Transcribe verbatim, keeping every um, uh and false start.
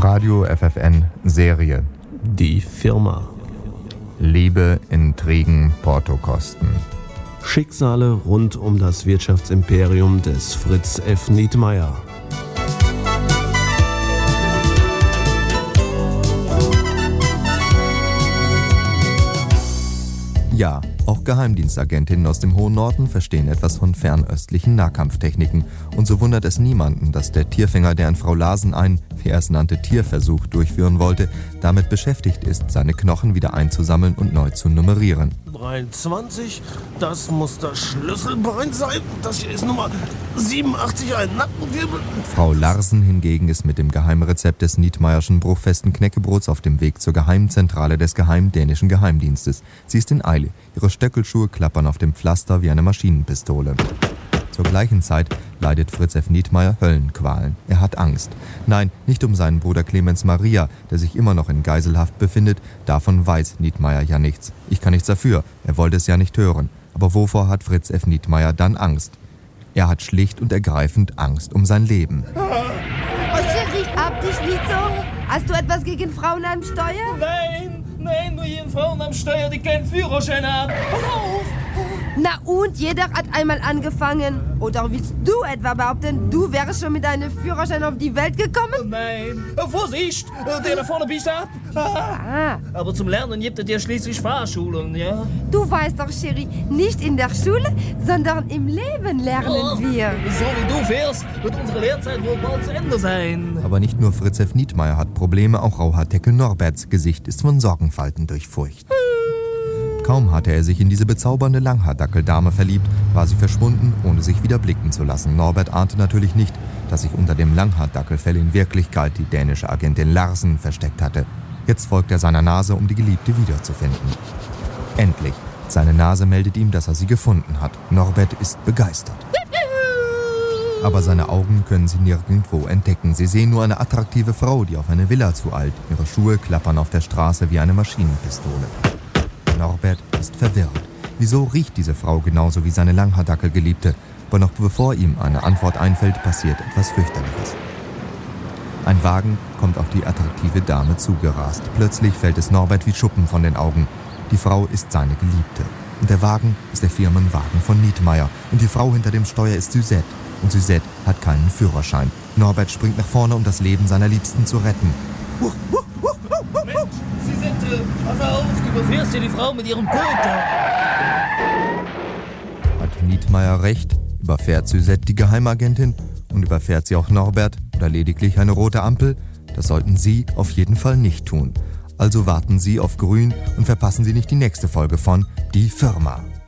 Radio F F N Serie. Die Firma. Liebe, Intrigen, Portokosten. Schicksale rund um das Wirtschaftsimperium des Fritz F. Nietmeyer. Ja, auch Geheimdienstagentinnen aus dem hohen Norden verstehen etwas von fernöstlichen Nahkampftechniken. Und so wundert es niemanden, dass der Tierfänger, der an Frau Larsen einen, wie er es nannte, Tierversuch durchführen wollte, damit beschäftigt ist, seine Knochen wieder einzusammeln und neu zu nummerieren. dreiundzwanzig, das muss das Schlüsselbein sein. Das hier ist Nummer siebenundachtzig, ein Nackenwirbel. Frau Larsen hingegen ist mit dem Geheimrezept des Nietmeyerschen bruchfesten Knäckebrots auf dem Weg zur Geheimzentrale des geheimen dänischen Geheimdienstes. Sie ist in Eile. Ihre Stöckelschuhe klappern auf dem Pflaster wie eine Maschinenpistole. Zur gleichen Zeit leidet Fritz F. Nietmeyer Höllenqualen. Er hat Angst. Nein, nicht um seinen Bruder Clemens Maria, der sich immer noch in Geiselhaft befindet. Davon weiß Nietmeyer ja nichts. Ich kann nichts dafür. Er wollte es ja nicht hören. Aber wovor hat Fritz F. Nietmeyer dann Angst? Er hat schlicht und ergreifend Angst um sein Leben. Oh, Chérie, hab dich nicht so. Hast du etwas gegen Frauen am Steuer? Nein, nein, nur jeden Frauen am Steuer, die keinen Führerschein haben. Pass auf! Na und, jeder hat einmal angefangen. Oder willst du etwa behaupten, du wärst schon mit deinem Führerschein auf die Welt gekommen? Nein, Vorsicht, der da vorne biegt ab. Ah. Aber zum Lernen gibt es ja schließlich Fahrschulen, ja? Du weißt doch, Chérie, nicht in der Schule, sondern im Leben lernen oh, wir. So wie du fährst, wird unsere Lehrzeit wohl bald zu Ende sein. Aber nicht nur Fritz F. Nietmeyer hat Probleme, auch Rauhaardeckel Norberts Gesicht ist von Sorgenfalten durchfurcht. Kaum hatte er sich in diese bezaubernde Langhaardackeldame verliebt, war sie verschwunden, ohne sich wieder blicken zu lassen. Norbert ahnte natürlich nicht, dass sich unter dem Langhaardackelfell in Wirklichkeit die dänische Agentin Larsen versteckt hatte. Jetzt folgt er seiner Nase, um die Geliebte wiederzufinden. Endlich. Seine Nase meldet ihm, dass er sie gefunden hat. Norbert ist begeistert. Aber seine Augen können sie nirgendwo entdecken. Sie sehen nur eine attraktive Frau, die auf eine Villa zueilt. Ihre Schuhe klappern auf der Straße wie eine Maschinenpistole. Norbert ist verwirrt. Wieso riecht diese Frau genauso wie seine Langhaardackelgeliebte? Aber noch bevor ihm eine Antwort einfällt, passiert etwas Fürchterliches. Ein Wagen kommt auf die attraktive Dame zugerast. Plötzlich fällt es Norbert wie Schuppen von den Augen. Die Frau ist seine Geliebte. Und der Wagen ist der Firmenwagen von Nietmeyer. Und die Frau hinter dem Steuer ist Suzette. Und Suzette hat keinen Führerschein. Norbert springt nach vorne, um das Leben seiner Liebsten zu retten. Mensch, Suzette, pass auf, du überfährst hier die Frau mit ihrem Köter. Hat Nietmeyer recht? Überfährt Suzette die Geheimagentin? Und überfährt sie auch Norbert? Oder lediglich eine rote Ampel? Das sollten Sie auf jeden Fall nicht tun. Also warten Sie auf Grün und verpassen Sie nicht die nächste Folge von Die Firma.